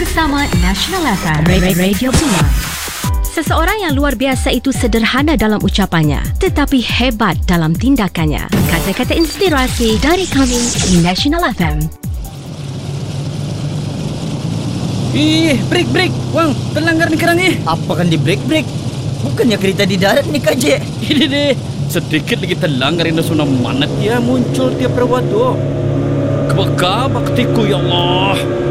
bersama National FM Radio Pilihan. Seseorang yang luar biasa itu sederhana dalam ucapannya, tetapi hebat dalam tindakannya. Kata-kata inspirasi dari kami di National FM. Break. Wang, terlanggar nih kerang ni. Apa kan di break? Bukannya kereta di darat nih Kak J. Ini deh, sedikit lagi terlanggar ini sudah mana dia muncul tiap perawat tu. Kebaka baktiku ya Allah.